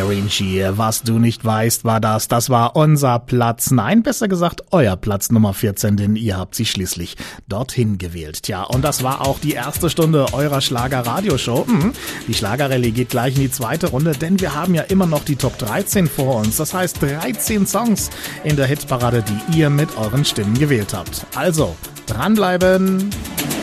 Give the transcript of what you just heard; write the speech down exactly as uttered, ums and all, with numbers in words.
Avicii. Was du nicht weißt, war das. Das war unser Platz. Nein, besser gesagt, euer Platz Nummer vierzehn, denn ihr habt sie schließlich dorthin gewählt. Tja, und das war auch die erste Stunde eurer Schlager-Radioshow. Mhm. Die Schlagerrallye geht gleich in die zweite Runde, denn wir haben ja immer noch die Top dreizehn vor uns. Das heißt dreizehn Songs in der Hitparade, die ihr mit euren Stimmen gewählt habt. Also, dranbleiben!